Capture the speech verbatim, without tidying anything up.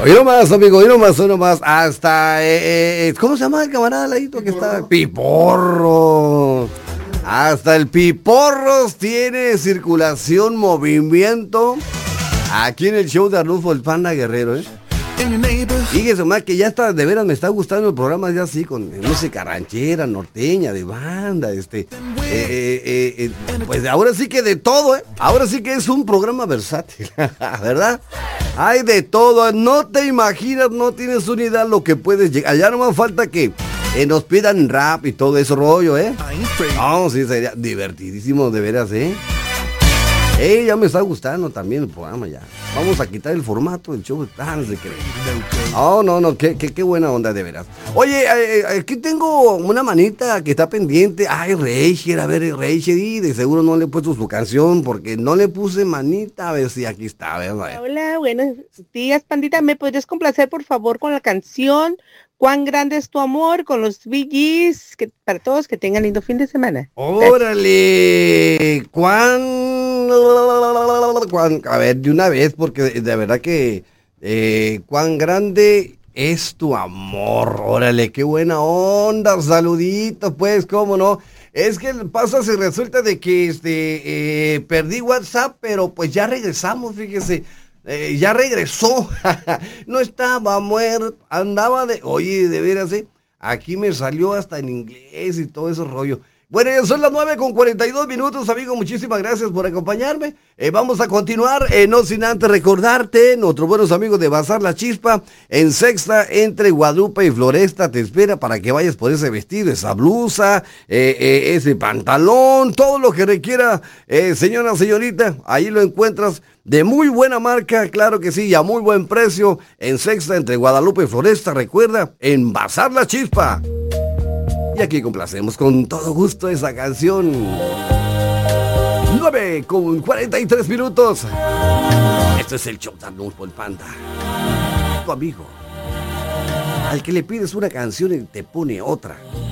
Hoy nomás, amigo, hoy nomás, hoy nomás, hasta, eh, eh, ¿cómo se llama el camarada ladito que está? Piporro. Hasta el Piporros tiene circulación, movimiento, aquí en el show de Arnulfo el Panda Guerrero, ¿eh? Fíjese más que ya está, de veras me está gustando el programa ya así, con música ranchera, norteña, de banda, este, eh, eh, eh, pues ahora sí que de todo, ¿eh? Ahora sí que es un programa versátil, ¿verdad? Hay de todo, no te imaginas, no tienes una idea lo que puedes llegar, ya no más falta que eh, nos pidan rap y todo ese rollo, ¿eh? No, sí, sería divertidísimo de veras, ¿eh? Eh, ya me está gustando también el programa ya. Vamos a quitar el formato del show de tan de creer. Oh, no, no, qué, qué, qué buena onda de veras. Oye, eh, eh, aquí tengo una manita que está pendiente. Ay, Reicher, a ver, Reicher, y de seguro no le he puesto su canción porque no le puse manita. A ver si aquí está, a ver, a ver. Hola, buenos días, pandita. ¿Me podrías complacer, por favor, con la canción Cuán grande es tu amor con los Bee Gees? Que, para todos, que tengan lindo fin de semana. ¡Órale! ¿Cuán? ¿Cuán? A ver, de una vez, porque de, de verdad que eh, cuán grande es tu amor. Órale, qué buena onda. Saluditos, pues, cómo no. Es que pasa, si resulta de que este eh, perdí WhatsApp, pero pues ya regresamos, fíjese. Eh, ya regresó, no estaba muerto, andaba de, oye, de veras, ¿eh? Aquí me salió hasta en inglés y todo ese rollo. Bueno, ya son las nueve con cuarenta y dos minutos, amigo, muchísimas gracias por acompañarme. Eh, vamos a continuar, eh, no sin antes recordarte, nuestros buenos amigos de Bazar La Chispa, en Sexta, entre Guadalupe y Floresta, te espera para que vayas por ese vestido, esa blusa, eh, eh, ese pantalón, todo lo que requiera, eh, señora, señorita, ahí lo encuentras. De muy buena marca, claro que sí, y a muy buen precio, en Sexta, entre Guadalupe y Floresta, recuerda, en Bazar La Chispa. Y aquí complacemos con todo gusto esa canción. nueve con cuarenta y tres minutos. Esto es el show de Arnulfo el Panda. Tu amigo, al que le pides una canción y te pone otra.